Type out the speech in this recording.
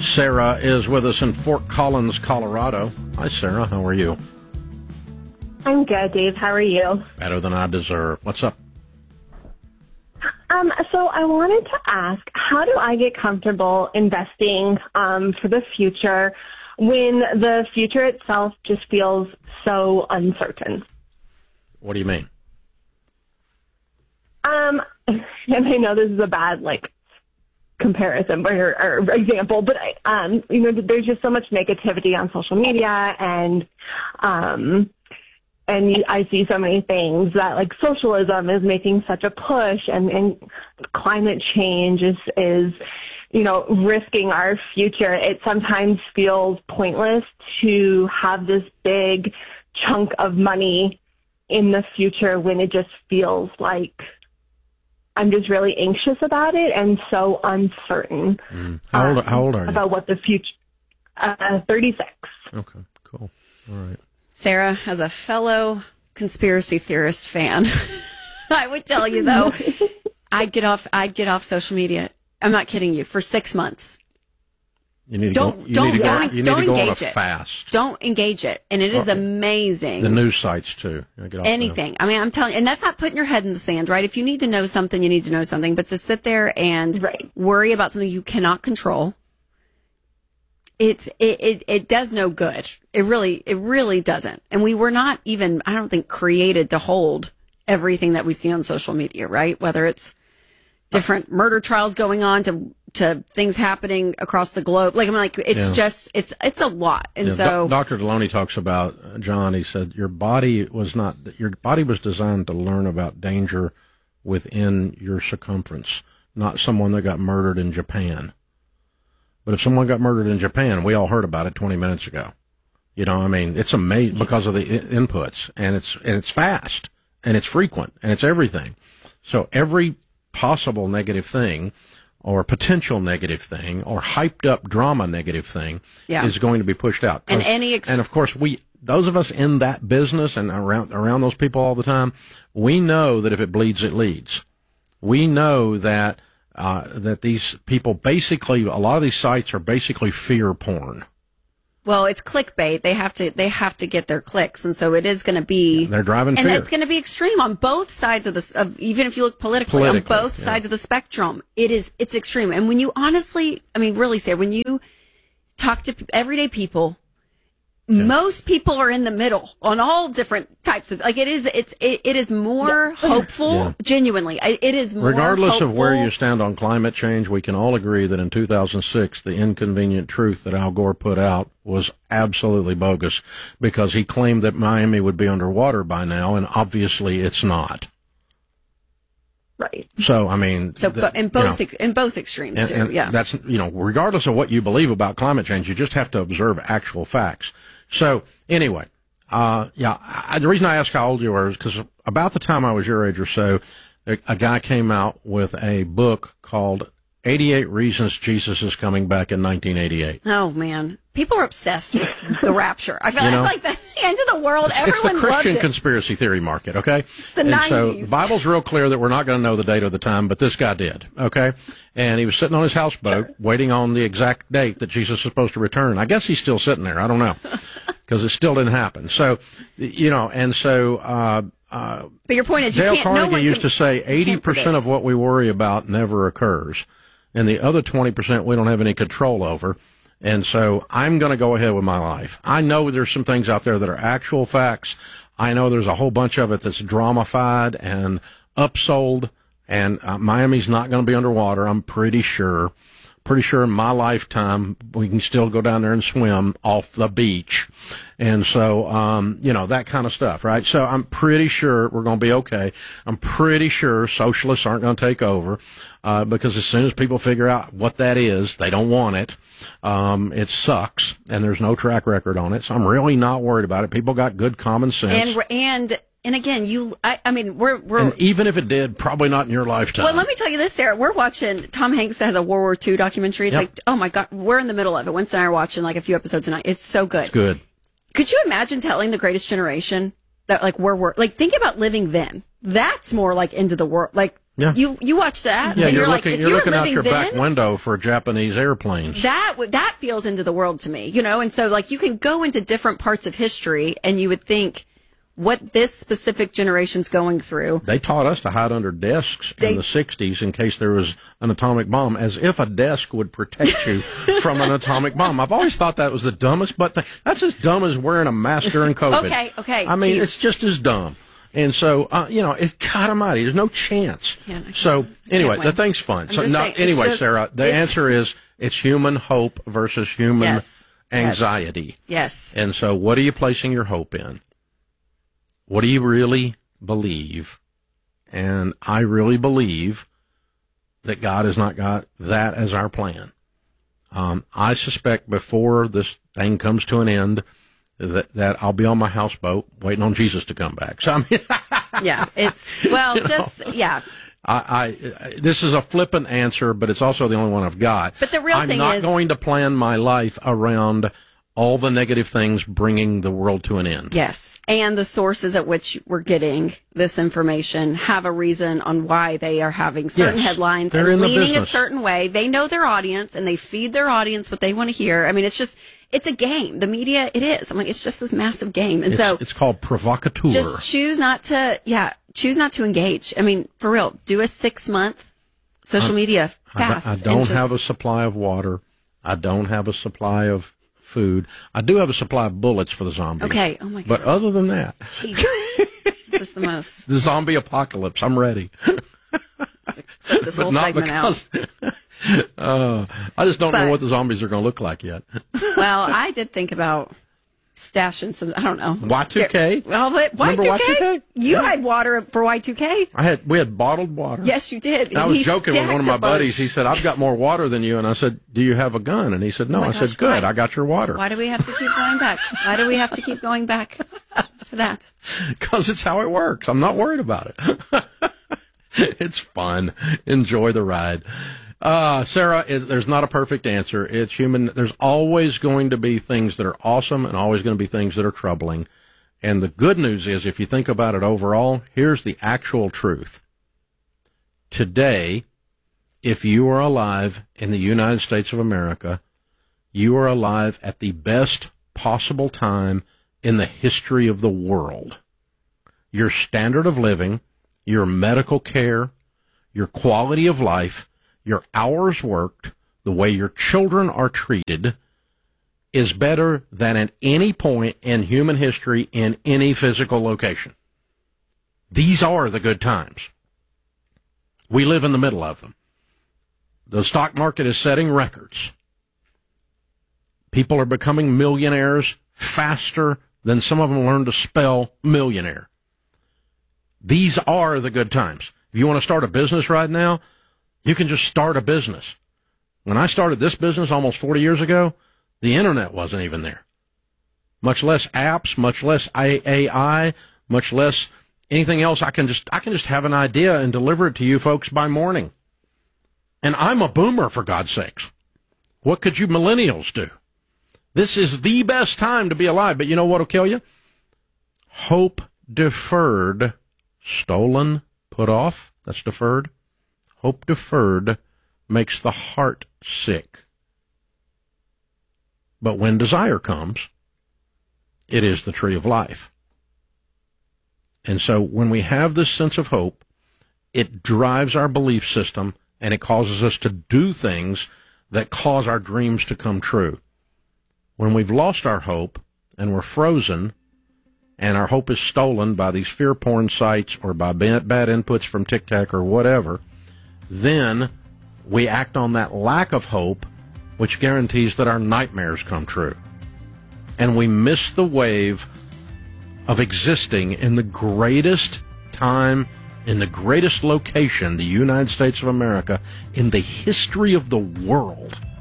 Sarah is with us in Fort Collins, Colorado. Hi, Sarah. How are you? I'm good, Dave. How are you? Better than I deserve. What's up? So I wanted to ask, how do I get comfortable investing for the future when the future itself just feels so uncertain? What do you mean? And I know this is a bad, comparison or example, but there's just so much negativity on social media, and I see so many things that socialism is making such a push, and climate change is risking our future. It sometimes feels pointless to have this big chunk of money in the future when it just feels like I'm just really anxious about it and so uncertain. How old are you? About what the future. 36. Okay, cool. All right. Sarah, as a fellow conspiracy theorist fan, I would tell you though, I'd get off social media. I'm not kidding you, for 6 months. You need to go on a fast. Don't engage it. And it is amazing. The news sites too. Get off anything. I mean, I'm telling you, and that's not putting your head in the sand, right? If you need to know something, you need to know something. But to sit there and worry about something you cannot control, it does no good. It really doesn't. And we were not even, I don't think, created to hold everything that we see on social media, right? Whether it's different murder trials going on to things happening across the globe. It's a lot. And so Dr. Deloney talks about, John, he said, your body was designed to learn about danger within your circumference, not someone that got murdered in Japan. But if someone got murdered in Japan, we all heard about it 20 minutes ago. It's amazing because of the inputs, and it's fast, and it's frequent, and it's everything. So every possible negative thing, or potential negative thing, or hyped up drama negative thing is going to be pushed out. And of course, those of us in that business and around those people all the time, we know that if it bleeds, it leads. We know that these people basically, a lot of these sites are basically fear porn. Well, it's clickbait. They have to get their clicks, and so it is going to be. They're driving fear, and it's going to be extreme on both sides of even if you look politically on both sides of the spectrum. It's extreme, and when you honestly, really say, when you talk to everyday people, most people are in the middle on all different types of it is more hopeful. Genuinely, it is more regardless hopeful. Of where you stand on climate change. We can all agree that in 2006 the inconvenient truth that Al Gore put out was absolutely bogus, because he claimed that Miami would be underwater by now, and obviously it's not. Right. So in both extremes too. That's regardless of what you believe about climate change, you just have to observe actual facts. So anyway, the reason I asked how old you were is because about the time I was your age or so, a guy came out with a book called 88 Reasons Jesus is Coming Back in 1988. Oh man, people are obsessed with the rapture. I feel like the end of the world. Everyone it's the Christian loved it. conspiracy theory market, okay? It's the 90s. So the Bible's real clear that we're not going to know the date or the time, but this guy did, okay? And he was sitting on his houseboat waiting on the exact date that Jesus is supposed to return. I guess he's still sitting there. I don't know, because it still didn't happen. So, but your point is, Dale Carnegie used to say 80% of what we worry about never occurs, and the other 20% we don't have any control over. And so I'm going to go ahead with my life. I know there's some things out there that are actual facts. I know there's a whole bunch of it that's dramified and upsold, and Miami's not going to be underwater, I'm pretty sure. Pretty sure in my lifetime we can still go down there and swim off the beach. And so, that kind of stuff, right? So I'm pretty sure we're going to be okay. I'm pretty sure socialists aren't going to take over, because as soon as people figure out what that is, they don't want it. It sucks, and there's no track record on it. So I'm really not worried about it. People got good common sense. And again, we're and even if it did, probably not in your lifetime. Well, let me tell you this, Sarah. We're watching, Tom Hanks has a World War II documentary. It's like, oh my God, we're in the middle of it. Winston and I are watching a few episodes tonight. It's so good. It's good. Could you imagine telling the Greatest Generation that we're think about living then? That's more like into the world. Yeah. You watch that. Yeah, and you're like, looking. You're looking out your back window for Japanese airplanes. That feels into the world to me, And so, like, you can go into different parts of history, and you would think what this specific generation's going through. They taught us to hide under desks in the 60s in case there was an atomic bomb, as if a desk would protect you from an atomic bomb. I've always thought that was the dumbest, but that's as dumb as wearing a mask during COVID. Okay. I mean, it's just as dumb. And so, God almighty, there's no chance. So, anyway, the thing's fun. Sarah, the answer is it's human hope versus human anxiety. Yes. And so, what are you placing your hope in? What do you really believe? And I really believe that God has not got that as our plan. I suspect before this thing comes to an end, that I'll be on my houseboat waiting on Jesus to come back. So I mean, this is a flippant answer, but it's also the only one I've got. But the real thing is, I'm not going to plan my life around all the negative things bringing the world to an end. Yes. And the sources at which we're getting this information have a reason on why they are having certain headlines and leaning a certain way. They know their audience and they feed their audience what they want to hear. I mean, it's a game. The media, it is. I'm like, it's just this massive game. And it's called provocateur. Just choose not to engage. I mean, for real, do a 6-month social media fast. I don't have a supply of water. I don't have a supply of food. I do have a supply of bullets for the zombies. Okay. Oh my God. But other than that, this is the most. The zombie apocalypse. I'm ready. This whole segment out. I just don't know what the zombies are going to look like yet. Well, I did think about stashing some, I don't know. Y2K? Well, but Y2K? You had water for Y2K? We had bottled water. Yes, you did. And I was joking with one of my buddies. He said, I've got more water than you. And I said, do you have a gun? And he said, no. I said, good. I got your water. Why do we have to keep going back? Why do we have to keep going back to that? Because it's how it works. I'm not worried about it. It's fun. Enjoy the ride. Sarah, there's not a perfect answer. It's human. There's always going to be things that are awesome and always going to be things that are troubling. And the good news is, if you think about it overall, here's the actual truth. Today, if you are alive in the United States of America, you are alive at the best possible time in the history of the world. Your standard of living, your medical care, your quality of life, your hours worked, the way your children are treated, is better than at any point in human history in any physical location. These are the good times. We live in the middle of them. The stock market is setting records. People are becoming millionaires faster than some of them learn to spell millionaire. These are the good times. If you want to start a business right now, you can just start a business. When I started this business almost 40 years ago, the internet wasn't even there. Much less apps, much less AI, much less anything else. I can just have an idea and deliver it to you folks by morning. And I'm a boomer, for God's sakes. What could you millennials do? This is the best time to be alive. But you know what will kill you? Hope deferred, stolen, put off. That's deferred. Hope deferred makes the heart sick. But when desire comes, it is the tree of life. And so when we have this sense of hope, it drives our belief system and it causes us to do things that cause our dreams to come true. When we've lost our hope and we're frozen and our hope is stolen by these fear porn sites or by bad inputs from TikTok or whatever, then we act on that lack of hope, which guarantees that our nightmares come true. And we miss the wave of existing in the greatest time, in the greatest location, the United States of America, in the history of the world.